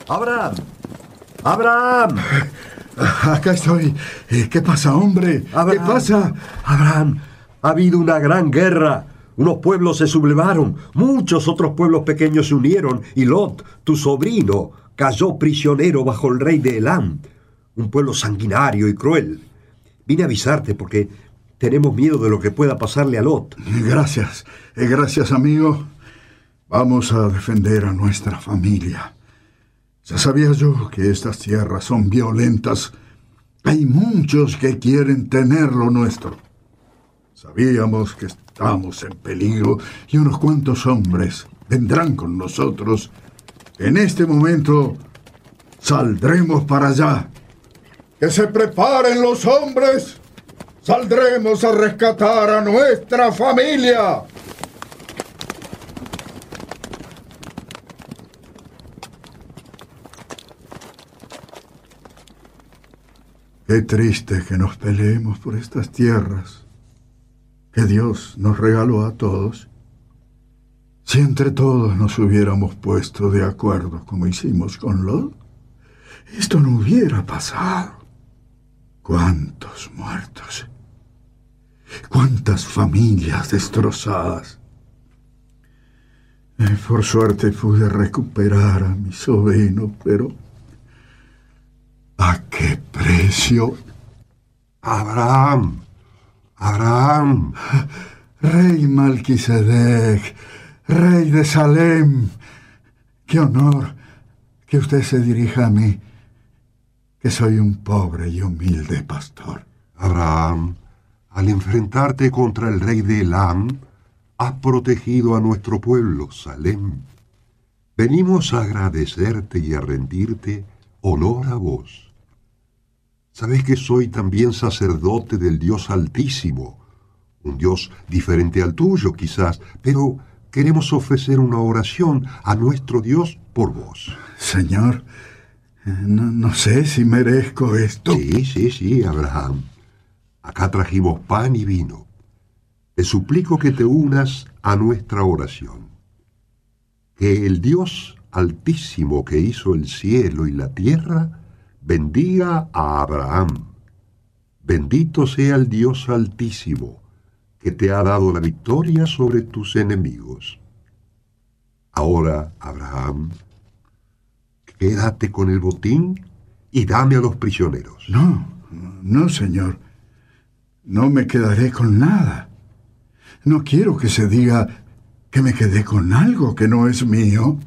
¡Abraham! ¡Abraham! Acá estoy. ¿Qué pasa, hombre? Abraham, ¿Qué pasa? Abraham, ha habido una gran guerra. Unos pueblos se sublevaron, muchos otros pueblos pequeños se unieron, y Lot, tu sobrino, cayó prisionero bajo el rey de Elam, un pueblo sanguinario y cruel. Vine a avisarte porque tenemos miedo de lo que pueda pasarle a Lot. Gracias, amigo. Vamos a defender a nuestra familia. Ya sabía yo que estas tierras son violentas. Hay muchos que quieren tener lo nuestro. Sabíamos que estamos en peligro y unos cuantos hombres vendrán con nosotros. En este momento saldremos para allá. ¡Que se preparen los hombres! ¡Saldremos a rescatar a nuestra familia! Qué triste que nos peleemos por estas tierras que Dios nos regaló a todos. Si entre todos nos hubiéramos puesto de acuerdo como hicimos con Lot, esto no hubiera pasado. ¿Cuántos muertos? ¿Cuántas familias destrozadas? Por suerte pude recuperar a mi sobrino, pero ¿a qué precio? ¡Abraham! ¡Abraham! Rey Malquisedec, rey de Salem, qué honor que usted se dirija a mí, que soy un pobre y humilde pastor. Abraham, al enfrentarte contra el rey de Elam, has protegido a nuestro pueblo, Salem. Venimos a agradecerte y a rendirte honor a vos. Sabés que soy también sacerdote del Dios Altísimo, un Dios diferente al tuyo quizás, pero queremos ofrecer una oración a nuestro Dios por vos. Señor, no sé si merezco esto. Sí, Abraham. Acá trajimos pan y vino. Te suplico que te unas a nuestra oración. Que el Dios Altísimo que hizo el cielo y la tierra bendiga a Abraham. Bendito sea el Dios Altísimo, que te ha dado la victoria sobre tus enemigos. Ahora, Abraham, quédate con el botín y dame a los prisioneros. No, señor. No me quedaré con nada. No quiero que se diga que me quedé con algo que no es mío.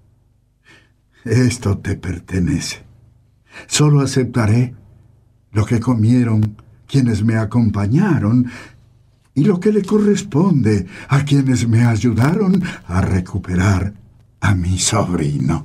Esto te pertenece. Solo aceptaré lo que comieron quienes me acompañaron y lo que le corresponde a quienes me ayudaron a recuperar a mi sobrino.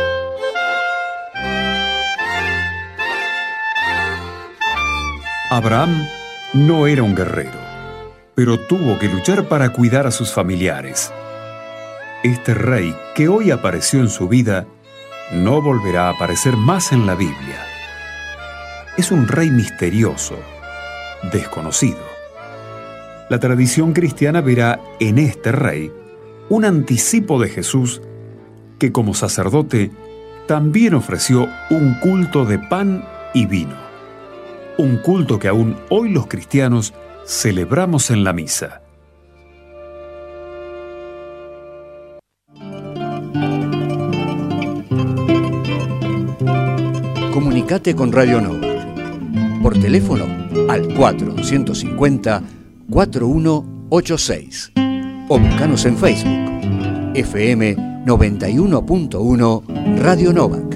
Abraham no era un guerrero, pero tuvo que luchar para cuidar a sus familiares. Este rey que hoy apareció en su vida no volverá a aparecer más en la Biblia. Es un rey misterioso, desconocido. La tradición cristiana verá en este rey un anticipo de Jesús que como sacerdote también ofreció un culto de pan y vino. Un culto que aún hoy los cristianos celebramos en la misa. Comunicate con Radio Nova. Por teléfono al 450-4186. O buscanos en Facebook. FM 91.1 Radio Nova.